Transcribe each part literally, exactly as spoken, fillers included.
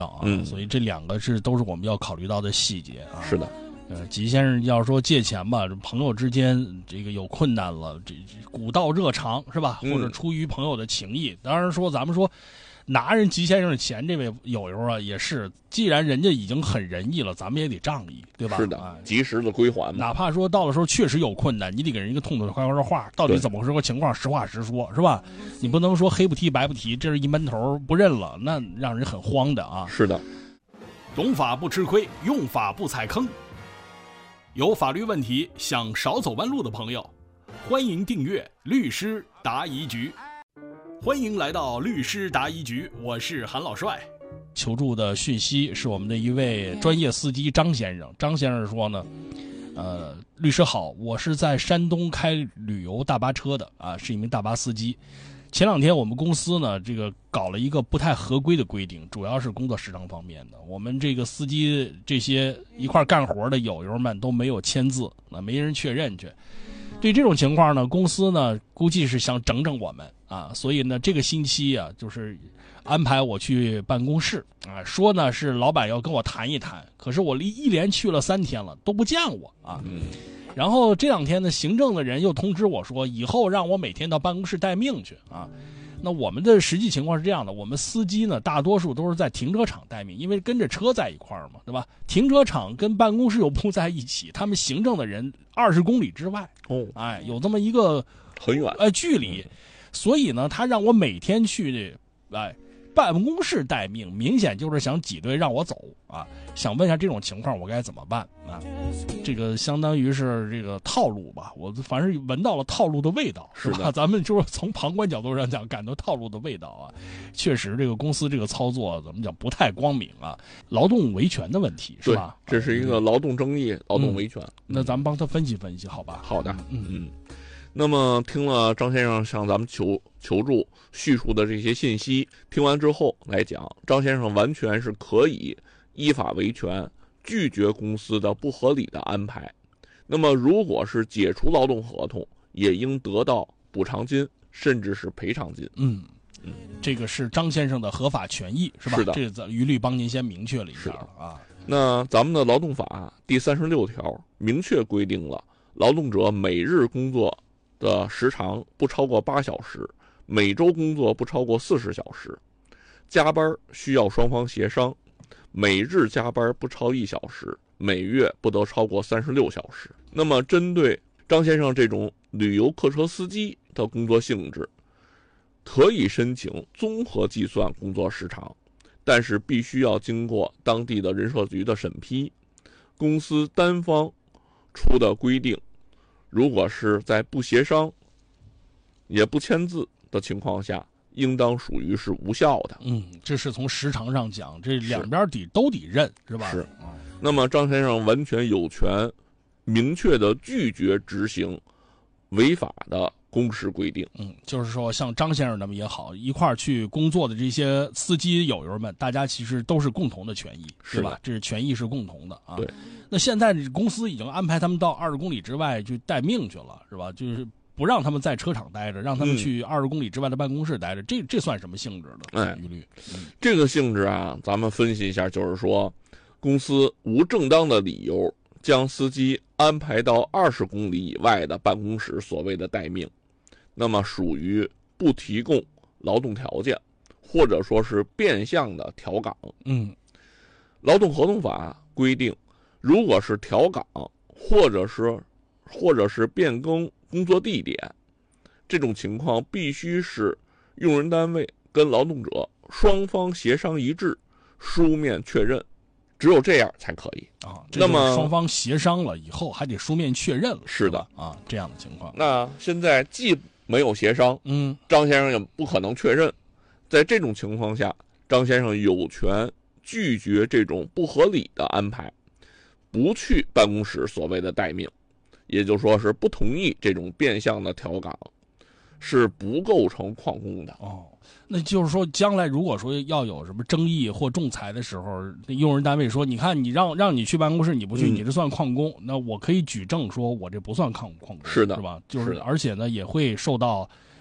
啊，嗯，所以这两个是都是我们要考虑到的细节啊。 是的。 呃，吉先生要说借钱吧，朋友之间这个有困难了，这古道热肠是吧？或者出于朋友的情谊，嗯、当然说咱们说拿人吉先生的钱，这位友友啊也是，既然人家已经很仁义了，咱们也得仗义，对吧？ 是的，啊、及时的归还嘛。 哪怕说到了时候确实有困难，你得给人一个痛痛快快的话，到底怎么是个情况，实话实说，是吧？你不能说黑不提白不提，这是一闷头不认了，那让人很慌的啊。 是的， 懂法不吃亏，用法不踩坑。有法律问题想少走弯路的朋友，欢迎订阅律师答疑局。欢迎来到律师答疑局，我是韩老帅。 求助的讯息是我们的一位专业司机张先生。张先生说呢，呃，律师好，我是在山东开旅游大巴车的啊，是一名大巴司机。前两天我们公司呢，这个搞了一个不太合规的规定，主要是工作时长方面的。我们这个司机这些一块干活的友友们都没有签字，那没人确认去。对这种情况呢，公司呢估计是想整整我们啊，所以呢这个星期啊，就是安排我去办公室啊，说呢是老板要跟我谈一谈，可是我一连去了三天了，都不见我啊。 嗯。 然后这两天呢，行政的人又通知我说，以后让我每天到办公室待命去啊。那我们的实际情况是这样的，我们司机呢，大多数都是在停车场待命，因为跟着车在一块儿嘛，对吧？停车场跟办公室又不在一起，他们行政的人二十公里之外， 哦， 哎，有这么一个很远呃距离，所以呢，他让我每天去，哎。办公室待命，明显就是想挤兑让我走啊！想问一下这种情况我该怎么办啊？这个相当于是这个套路吧，我反正闻到了套路的味道，是吧？咱们就是从旁观角度上讲，感到套路的味道啊。确实，这个公司这个操作怎么讲不太光明啊？劳动维权的问题是吧？ 这是一个劳动争议、嗯、劳动维权。 那咱们帮他分析分析，好吧？ 好的， 嗯嗯。那么听了张先生向咱们求求助叙述的这些信息，听完之后来讲，张先生完全是可以依法维权，拒绝公司的不合理的安排。那么如果是解除劳动合同，也应得到补偿金，甚至是赔偿金。 嗯嗯，这个是张先生的合法权益，是吧？ 是的， 这个一律帮您先明确了一下啊。 那咱们的劳动法第三十六条明确规定了，劳动者每日工作的时长不超过八小时，每周工作不超过四十小时，加班需要双方协商，每日加班不超一小时，每月不得超过三十六小时。那么针对张先生这种旅游客车司机的工作性质，可以申请综合计算工作时长，但是必须要经过当地的人社局的审批。公司单方出的规定，如果是在不协商也不签字的情况下，应当属于是无效的。 嗯，这是从时长上讲，这两边得都得认，是吧？ 是。那么张先生完全有权明确的拒绝执行违法的工时规定。 嗯，就是说像张先生他们也好，一块儿去工作的这些司机友友们，大家其实都是共同的权益，对吧？这是权益是共同的啊。 对。 那现在公司已经安排他们到二十公里之外去待命去了，是吧？就是不让他们在车场待着，让他们去二十公里之外的办公室待着，嗯、这这算什么性质的？ 哎， 一律、嗯、 这个性质啊，咱们分析一下，就是说，公司无正当的理由将司机安排到二十公里以外的办公室，所谓的待命，那么属于不提供劳动条件，或者说是变相的调岗。 嗯， 劳动合同法规定，如果是调岗，或者是或者是变更工作地点，这种情况必须是用人单位跟劳动者双方协商一致，书面确认，只有这样才可以啊。那么双方协商了以后，还得书面确认了， 是的啊，这样的情况。 那现在既没有协商， 嗯， 张先生也不可能确认，在这种情况下，张先生有权拒绝这种不合理的安排，不去办公室所谓的待命，也就是说是不同意这种变相的调岗，是不构成旷工的。 哦，那就是说，将来如果说要有什么争议或仲裁的时候，用人单位说，你看你让让你去办公室你不去， 嗯、 你这算旷工，那我可以举证说我这不算旷旷工， 是的， 是吧？就是，而且呢也会受到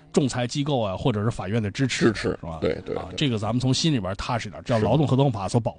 仲裁机构啊，或者是法院的支持， 支持是吧？ 对对啊， 对这个咱们从心里边踏实点，叫劳动合同法所保